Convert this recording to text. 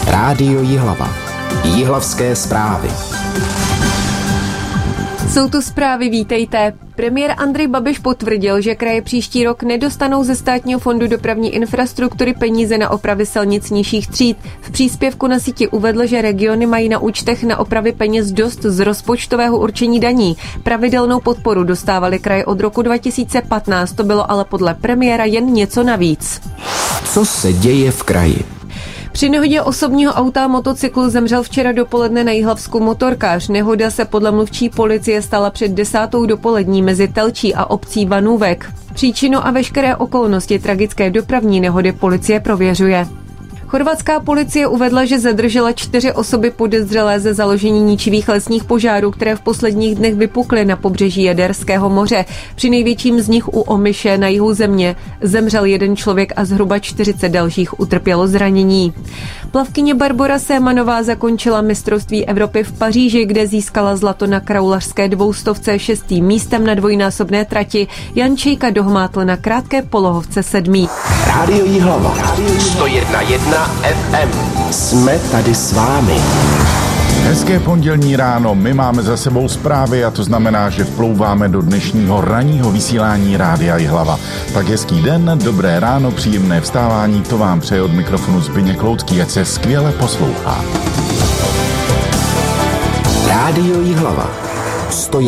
Rádio Jihlava. Jihlavské zprávy. Jsou tu zprávy, vítejte. Premiér Andrej Babiš potvrdil, že kraje příští rok nedostanou ze Státního fondu dopravní infrastruktury peníze na opravy silnic nižších tříd. V příspěvku na síti uvedl, že regiony mají na účtech na opravy peněz dost z rozpočtového určení daní. Pravidelnou podporu dostávaly kraje od roku 2015, to bylo ale podle premiéra jen něco navíc. Co se děje v kraji? Při nehodě osobního auta a motocyklu zemřel včera dopoledne na Jihlavsku motorkář. Nehoda se podle mluvčí policie stala před 10. dopolední mezi Telčí a obcí Vanůvek. Příčinu a veškeré okolnosti tragické dopravní nehody policie prověřuje. Chorvatská policie uvedla, že zadržela 4 osoby podezřelé ze založení ničivých lesních požárů, které v posledních dnech vypukly na pobřeží Jaderského moře. Při největším z nich u Omiše na jihu země zemřel 1 člověk a zhruba 40 dalších utrpělo zranění. Plavkyně Barbora Sémanová zakončila mistrovství Evropy v Paříži, kde získala zlato na kraulařské 200 6. místem na dvojnásobné trati. Jan Čejka dohmátl na krátké polohovce 7. Rádio Jihlava. 101,1 FM. Jsme tady s vámi. Hezké pondělní ráno, my máme za sebou zprávy a to znamená, že vplouváme do dnešního ranního vysílání Rádia Jihlava. Tak hezký den, dobré ráno, příjemné vstávání, to vám přeje od mikrofonu Zbyněk Loucký, ať se skvěle poslouchá. Rádio Jihlava.